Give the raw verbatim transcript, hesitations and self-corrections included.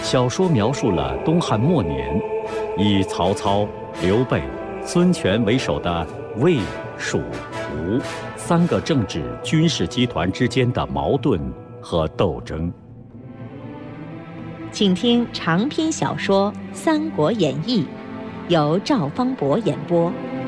小说描述了东汉末年，以曹操、刘备、孙权为首的魏、蜀、吴三个政治军事集团之间的矛盾和斗争。 请听长篇小说《三国演义》，由赵方博演播，